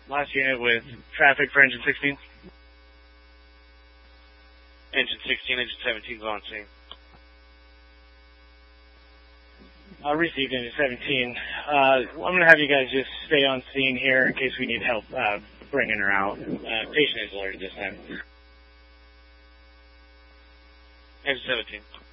Last unit with traffic for engine 16. Engine 16, engine 17 is on scene. Received engine 17. I'm going to have you guys just stay on scene here in case we need help bringing her out. Patient is alerted this time. Engine 17.